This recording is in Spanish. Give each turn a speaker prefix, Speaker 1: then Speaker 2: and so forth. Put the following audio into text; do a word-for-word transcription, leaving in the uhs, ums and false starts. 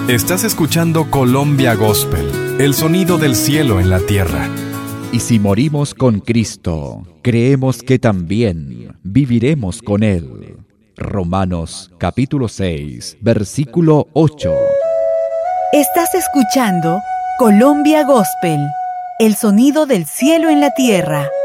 Speaker 1: Estás escuchando Colombia Gospel, el sonido del cielo en la tierra.
Speaker 2: Y si morimos con Cristo, creemos que también viviremos con Él. Romanos capítulo seis, versículo ocho.
Speaker 3: Estás escuchando Colombia Gospel, el sonido del cielo en la tierra.